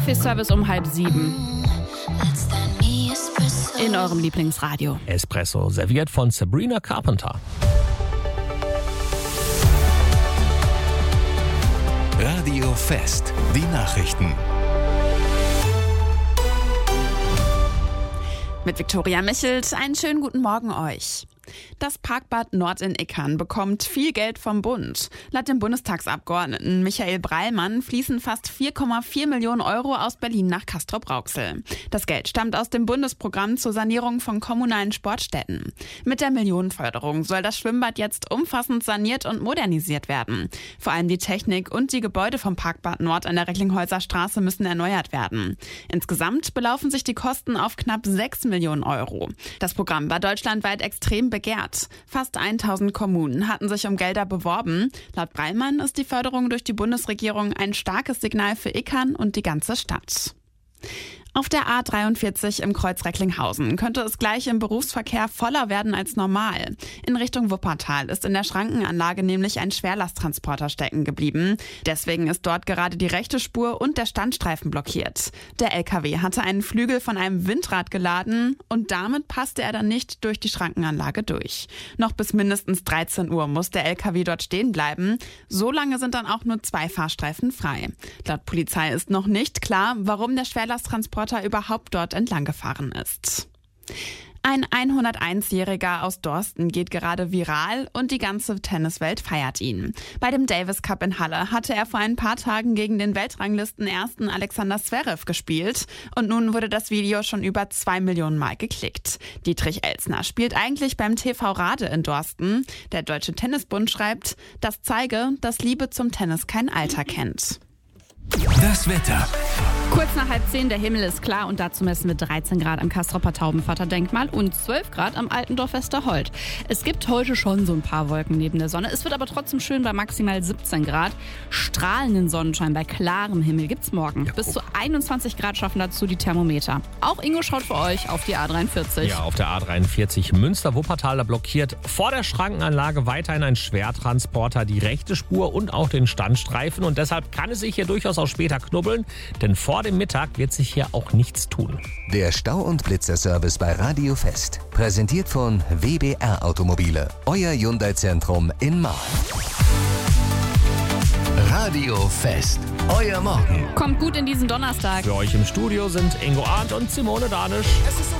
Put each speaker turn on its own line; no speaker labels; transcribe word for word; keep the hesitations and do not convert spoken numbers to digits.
Kaffeeservice um halb sieben. In eurem Lieblingsradio.
Espresso, serviert von Sabrina Carpenter.
Radio Fest, die Nachrichten.
Mit Viktoria Michelt, einen schönen guten Morgen euch. Das Parkbad Nord in Ickern bekommt viel Geld vom Bund. Laut dem Bundestagsabgeordneten Michael Breilmann fließen fast vier Komma vier Millionen Euro aus Berlin nach Castrop-Rauxel. Das Geld stammt aus dem Bundesprogramm zur Sanierung von kommunalen Sportstätten. Mit der Millionenförderung soll das Schwimmbad jetzt umfassend saniert und modernisiert werden. Vor allem die Technik und die Gebäude vom Parkbad Nord an der Recklinghäuser Straße müssen erneuert werden. Insgesamt belaufen sich die Kosten auf knapp sechs Millionen Euro. Das Programm war deutschlandweit extrem begehrt. Fast tausend Kommunen hatten sich um Gelder beworben. Laut Breilmann ist die Förderung durch die Bundesregierung ein starkes Signal für Ickern und die ganze Stadt. Auf der A dreiundvierzig im Kreuz Recklinghausen könnte es gleich im Berufsverkehr voller werden als normal. In Richtung Wuppertal ist in der Schrankenanlage nämlich ein Schwerlasttransporter stecken geblieben. Deswegen ist dort gerade die rechte Spur und der Standstreifen blockiert. Der L K W hatte einen Flügel von einem Windrad geladen und damit passte er dann nicht durch die Schrankenanlage durch. Noch bis mindestens dreizehn Uhr muss der L K W dort stehen bleiben. So lange sind dann auch nur zwei Fahrstreifen frei. Laut Polizei ist noch nicht klar, warum der Schwerlasttransporter überhaupt dort entlang gefahren ist. Ein hunderteins-Jähriger aus Dorsten geht gerade viral und die ganze Tenniswelt feiert ihn. Bei dem Davis Cup in Halle hatte er vor ein paar Tagen gegen den Weltranglisten-Ersten Alexander Zverev gespielt und nun wurde das Video schon über zwei Millionen Mal geklickt. Dietrich Elsner spielt eigentlich beim T V Rade in Dorsten. Der Deutsche Tennisbund schreibt, das zeige, dass Liebe zum Tennis kein Alter kennt.
Das Wetter.
Kurz nach halb zehn, der Himmel ist klar und dazu messen wir dreizehn Grad am Castropper Taubenvaterdenkmal und zwölf Grad am Altendorf Westerhold. Es gibt heute schon so ein paar Wolken neben der Sonne. Es wird aber trotzdem schön bei maximal siebzehn Grad. Strahlenden Sonnenschein bei klarem Himmel gibt's morgen.
Ja,
Bis zu einundzwanzig Grad schaffen dazu die Thermometer. Auch Ingo schaut für euch auf die A dreiundvierzig.
Ja, auf der A dreiundvierzig Münster-Wuppertal, da blockiert vor der Schrankenanlage weiterhin ein Schwertransporter die rechte Spur und auch den Standstreifen und deshalb kann es sich hier durchaus auch später knubbeln, denn vor dem Mittag wird sich hier auch nichts tun.
Der Stau- und Blitzerservice bei Radio Fest. Präsentiert von W B R Automobile. Euer Hyundai-Zentrum in Marl. Radio Fest. Euer Morgen.
Kommt gut in diesen Donnerstag.
Für euch im Studio sind Ingo Arndt und Simone Danisch.